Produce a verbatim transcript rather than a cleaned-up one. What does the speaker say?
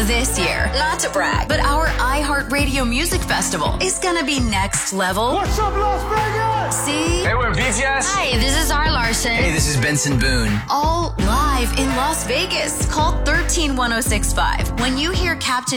This year, not to brag, but our iHeartRadio Music Festival is gonna be next level. What's up, Las Vegas? See? Hey, we're B T S. Hi, this is R. Larson. Hey, this is Benson Boone. All live in Las Vegas. Call one three one oh six five. When you hear Captain